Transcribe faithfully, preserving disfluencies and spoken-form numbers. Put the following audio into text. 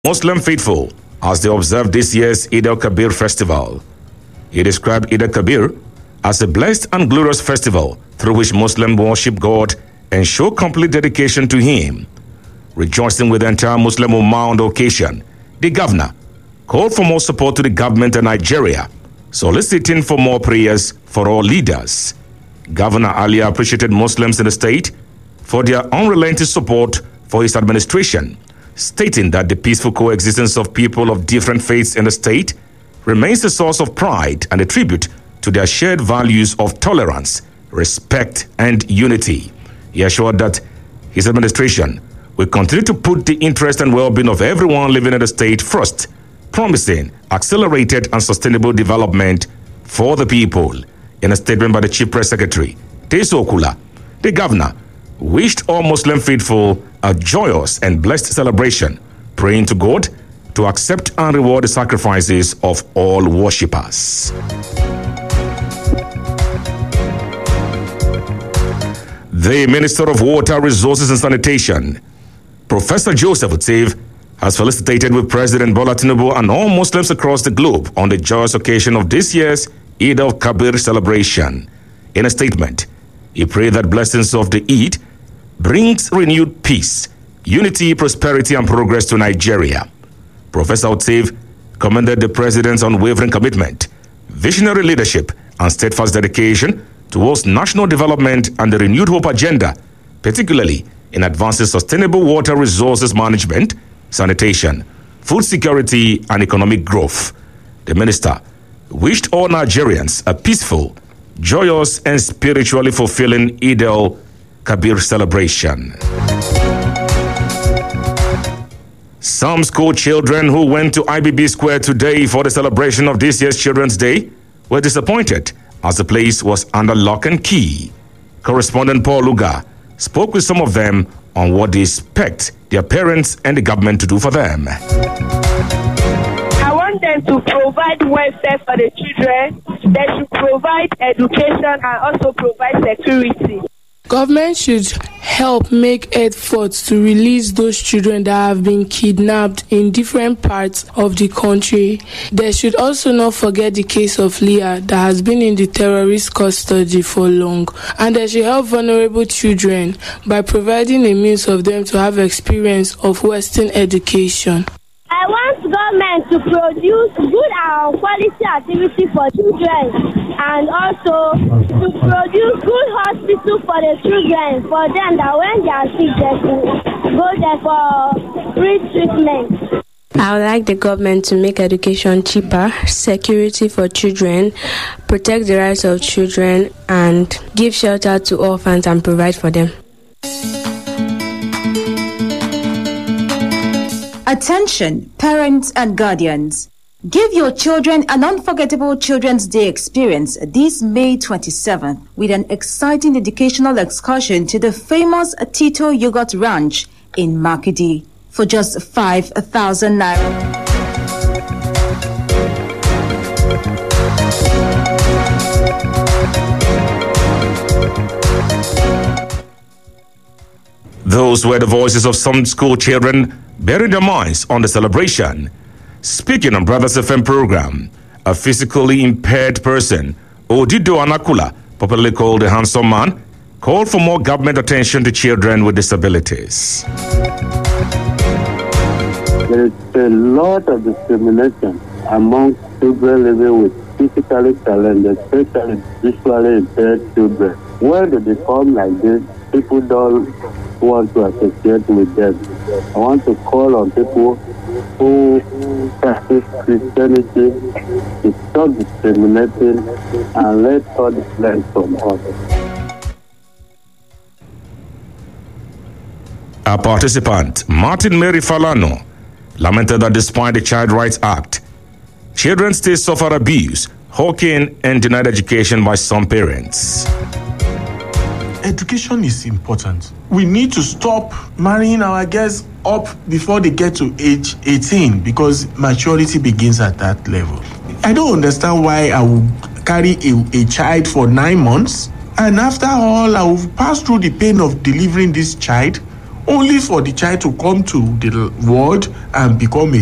Muslim faithful as they observe this year's Eid al-Kabir festival. He described Eid al-Kabir as a blessed and glorious festival through which Muslims worship God and show complete dedication to Him. Rejoicing with the entire Muslim Ummah on the occasion, the governor called for more support to the government of Nigeria, soliciting for more prayers for all leaders. Governor Ali appreciated Muslims in the state for their unrelenting support for his administration, stating that the peaceful coexistence of people of different faiths in the state remains a source of pride and a tribute to their shared values of tolerance, respect, and unity. He assured that his administration will continue to put the interest and well-being of everyone living in the state first, promising accelerated and sustainable development for the people. In a statement by the Chief Press Secretary, Teso Okula, the governor wished all Muslim faithful a joyous and blessed celebration, praying to God to accept and reward the sacrifices of all worshippers. The Minister of Water, Resources and Sanitation, Professor Joseph Utsev, has felicitated with President Bola Tinubu and all Muslims across the globe on the joyous occasion of this year's Eid al-Kabir celebration. In a statement, he prayed that blessings of the Eid brings renewed peace, unity, prosperity, and progress to Nigeria. Professor Utsev commended the president's unwavering commitment, visionary leadership, and steadfast dedication towards national development and the renewed hope agenda, particularly in advancing sustainable water resources management, sanitation, food security, and economic growth. The minister wished all Nigerians a peaceful, joyous, and spiritually fulfilling Eid al-Kabir celebration. Some school children who went to I B B Square today for the celebration of this year's Children's Day were disappointed as the place was under lock and key. Correspondent Paul Luga spoke with some of them on what they expect their parents and the government to do for them. I want them to provide welfare for the children. They should provide education and also provide security. Government should help make efforts to release those children that have been kidnapped in different parts of the country. They should also not forget the case of Leah that has been in the terrorist custody for long. And they should help vulnerable children by providing a means of them to have experience of Western education. I want government to produce good and quality activity for children and also to produce good hospital for the children, for them that when they are sick they can go there for free treatment. I would like the government to make education cheaper, security for children, protect the rights of children, and give shelter to orphans and provide for them. Attention, parents and guardians. Give your children an unforgettable Children's Day experience this May twenty-seventh with an exciting educational excursion to the famous Tito Yogurt Ranch in Makidi for just five thousand naira. Those were the voices of some school children bearing their minds on the celebration. Speaking on Brothers F M program, a physically impaired person, Odido Anakula, popularly called the handsome man, called for more government attention to children with disabilities. There is a lot of discrimination among children living with physically talented, especially visually impaired children. When they become like this, people don't want to associate with them. I want to call on people who practice Christianity to stop discriminating and let God learn from us. A participant, Martin Mary Falano, lamented that despite the Child Rights Act, children still suffer abuse, hawking, and denied education by some parents. Education is important. We need to stop marrying our girls up before they get to age eighteen because maturity begins at that level. I don't understand why I will carry a, a child for nine months and after all I will pass through the pain of delivering this child only for the child to come to the world and become a